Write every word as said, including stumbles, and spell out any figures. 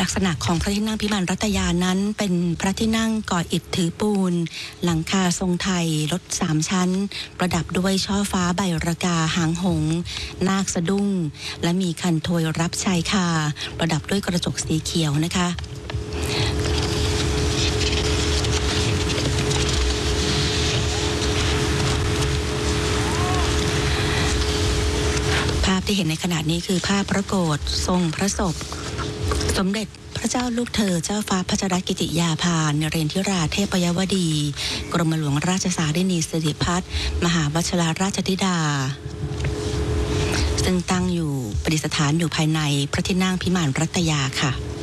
ลักษณะของพระที่นั่งพิมานรัตยานั้นเป็นพระที่นั่งก่ออิฐถือปูนหลังคาทรงไทยรถสามชั้นประดับด้วยช่อฟ้าใบระกาหางหงส์นาคสะดุ้งและมีคันโทยรับชายคาประดับด้วยกระจกสีเขียวนะคะภาพที่เห็นในขณะนี้คือภาพพระโกฐทรงพระศพสมเด็จพระเจ้าลูกเธอเจ้าฟ้าพัชรกิติยาภานเรนทิราเทพยวดี กรมหลวงราชสารินีสิริพัฒน์มหาวชิรราชธิดาซึ่งตั้งอยู่ประดิษฐานอยู่ภายในพระที่นั่งพิมานรัตยาค่ะ